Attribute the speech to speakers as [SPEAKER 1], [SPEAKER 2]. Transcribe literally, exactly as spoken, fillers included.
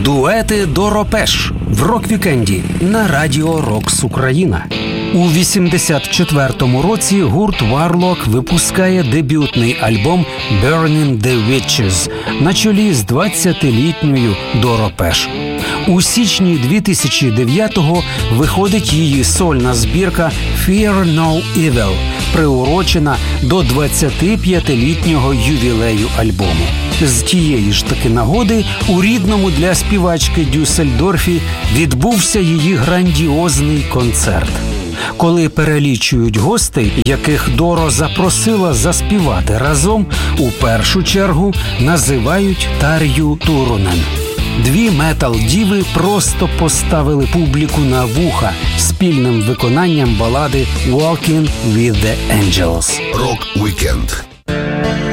[SPEAKER 1] Дуети Доро Пеш в рок-вікенді на радіо Рокс Україна. У вісімдесят четвертому році гурт Warlock випускає дебютний альбом «Burning the Witches» на чолі з двадцятилітньою Доро Пеш. У січні дві тисячі дев'ятого виходить її сольна збірка «Fear No Evil», приурочена до двадцятип'ятилітнього ювілею альбому. З тієї ж таки нагоди у рідному для співачки Дюссельдорфі відбувся її грандіозний концерт. Коли перелічують гостей, яких Доро запросила заспівати разом, у першу чергу називають Тар'ю Турунен. Дві метал-діви просто поставили публіку на вуха спільним виконанням балади «Walking with the Angels».
[SPEAKER 2] Рок-вікенд